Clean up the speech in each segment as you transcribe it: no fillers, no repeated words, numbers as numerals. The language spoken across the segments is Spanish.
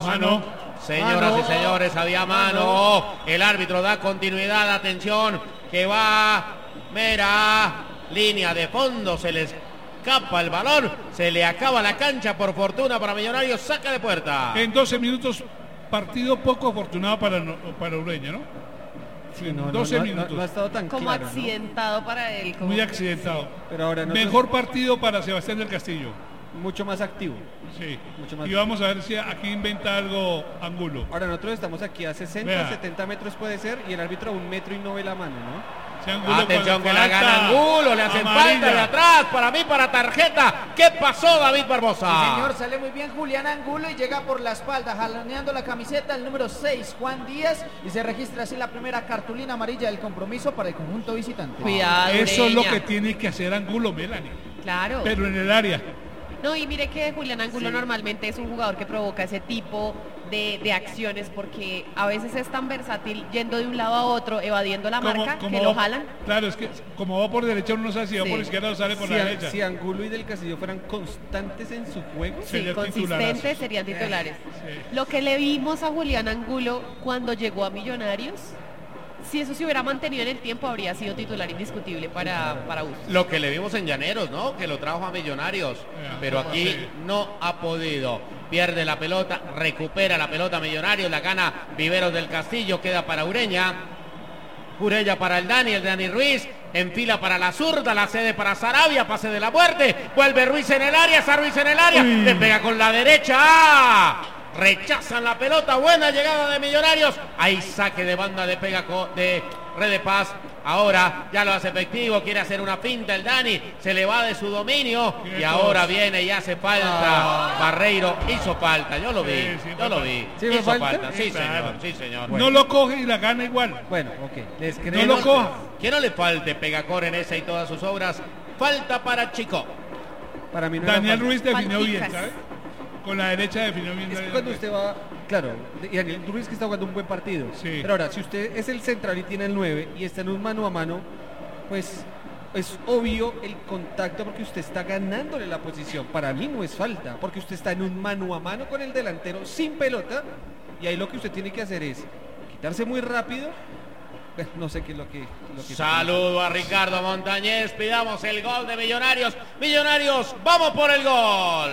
Mano. Señoras y señores, había mano. El árbitro da continuidad, atención, que va, mira, línea de fondo, se les escapa el balón, se le acaba la cancha, por fortuna para Millonarios, saca de puerta. En 12 minutos, partido poco afortunado para Ureña, ¿no? Sí, en 12 minutos. No ha estado tan como claro, accidentado para él. Muy accidentado. Sí, pero ahora mejor partido para Sebastián del Castillo. Mucho más activo. Sí. Mucho más y vamos a ver si aquí inventa algo Angulo. Ahora nosotros estamos aquí a 60, Vea. 70 metros puede ser, y el árbitro a 1 metro y no ve la mano, ¿no? Atención que la gana Angulo, le hacen falta de atrás, para mí, para tarjeta. ¿Qué pasó, David Barbosa? Sí, señor, sale muy bien Julián Angulo y llega por la espalda, jaloneando la camiseta el número 6, Juan Díaz, y se registra así la primera cartulina amarilla del compromiso para el conjunto visitante. Cuidado, Eso es lo Ureña. que tiene que hacer Angulo, Melanie. Claro. Pero en el área. No, y mire que Julián Angulo normalmente es un jugador que provoca ese tipo de acciones, porque a veces es tan versátil yendo de un lado a otro, evadiendo la marca, que lo jalan. Claro, es que como va por derecha uno no sabe si va por izquierda o sale por la derecha. Si Angulo y Del Castillo fueran constantes en su juego, Sí, consistentes serían titulares. Sí. Lo que le vimos a Julián Angulo cuando llegó a Millonarios, si eso se hubiera mantenido en el tiempo, habría sido titular indiscutible para Bustos. Lo que le vimos en Llaneros, ¿no? Que lo trajo a Millonarios, pero aquí no ha podido. Pierde la pelota, recupera la pelota Millonarios, la gana Viveros del Castillo, queda para Ureña. Ureña para el Dani Ruiz, enfila para la zurda, la cede para Sarabia, pase de la muerte, vuelve Ruiz en el área, está Ruiz en el área, le pega con la derecha. Rechazan la pelota, buena llegada de Millonarios. Ahí saque de banda de Red de Paz. Ahora ya lo hace efectivo, quiere hacer una finta el Dani, se le va de su dominio y ahora viene y hace falta. Barreiro hizo falta, yo lo vi, ¿Sí hizo fue falta, falta? sí señor, sí señor. No lo coge y la gana igual. Bueno, ok. Les No creemos. lo coja. Que no le falte Pegacor en esa y todas sus obras. Falta para Chico. Para mí no era Daniel falta. Ruiz definió bien, Falticas. ¿sabes? Con la derecha definió bien. Es que Daniel cuando Ruiz. usted va, claro, y Daniel Ruiz que está jugando un buen partido. Sí. Pero ahora, si usted es el central y tiene el 9 y está en un mano a mano, pues es obvio el contacto porque usted está ganándole la posición. Para mí no es falta, porque usted está en un mano a mano con el delantero sin pelota, y ahí lo que usted tiene que hacer es quitarse muy rápido. No sé qué es lo que Saludo a Ricardo Montañez, pidamos el gol de Millonarios. Millonarios, vamos por el gol.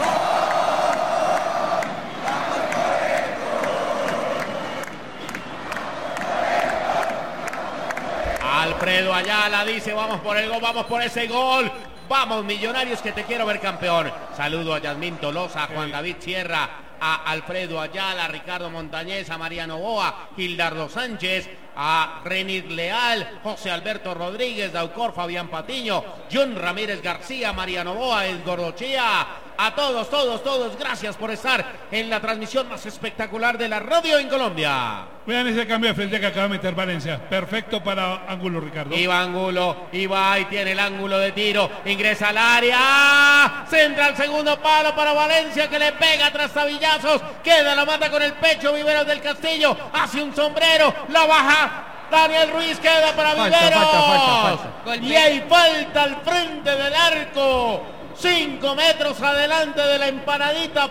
Alfredo Ayala dice, vamos por el gol, vamos por ese gol. Vamos Millonarios, que te quiero ver campeón. Saludo a Yasmín Tolosa, a Juan David Sierra, a Alfredo Ayala, a Ricardo Montañez, a Mariano Boa, Gildardo Sánchez, a Renir Leal, José Alberto Rodríguez, Daucor, Fabián Patiño, John Ramírez García, Mariano Boa, El Gordochea. A todos, gracias por estar en la transmisión más espectacular de la radio en Colombia. Vean ese cambio de frente que acaba de meter Valencia. Perfecto para Angulo, Ricardo. Iba Angulo, y tiene el ángulo de tiro, ingresa al área, centra al segundo palo para Valencia, que le pega tras tabillazos, queda la mata con el pecho, Viveros del Castillo, hace un sombrero, la baja Daniel Ruiz, queda para Viveros. Falta. Y hay falta al frente del arco. 5 metros adelante de la empanadita,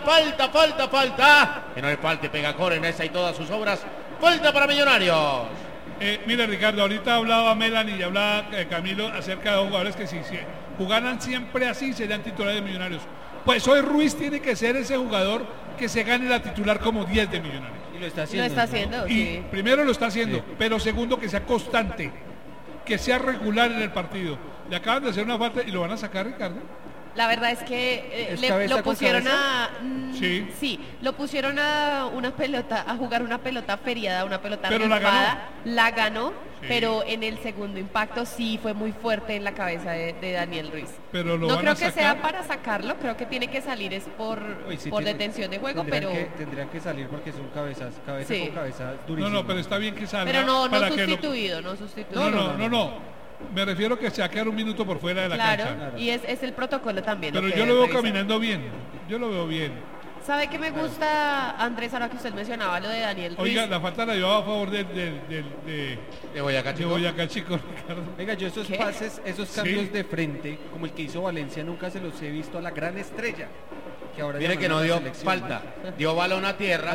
falta. Que no le falte Pegacor en esa y todas sus obras. Falta para Millonarios. Mire, Ricardo, ahorita hablaba Melanie y hablaba Camilo acerca de los jugadores que si jugaran siempre así serían titulares de Millonarios. Pues hoy Ruiz tiene que ser ese jugador que se gane la titular como 10 de Millonarios. Y lo está Lo haciendo. está haciendo, Y sí. primero lo está haciendo, Sí. pero segundo que sea constante, que sea regular en el partido. Le acaban de hacer una falta y lo van a sacar, Ricardo. La verdad es que ¿Es cabeza lo con pusieron cabeza? Sí. lo pusieron a jugar una pelota feriada, una pelota Pero la raspada, la ganó, Sí. pero en el segundo impacto sí fue muy fuerte en la cabeza de Daniel Ruiz. Pero lo No van creo a que sacar. sea para sacarlo, creo que tiene que salir es por detención de juego, pero Tendrían que salir porque son cabeza Sí. con cabeza No, durísimo. pero está bien que salga. no para que lo- sustituido, no sustituido. No. Me refiero que se va a quedar un minuto por fuera de la Claro, cancha. y es el protocolo también. Pero lo que yo lo veo revisa. caminando bien. Yo lo veo bien. ¿Sabe qué me gusta, Andrés, ahora que usted mencionaba lo de Daniel Ruiz? Oiga, la falta la llevaba a favor de Boyacá, de Chico. Boyacá, Chico, Ricardo. Venga, yo esos ¿Qué? pases, esos Sí. cambios de frente, como el que hizo Valencia, nunca se los he visto a la gran estrella. Que ahora Mire llaman que a no la dio selección. falta, dio balón a tierra.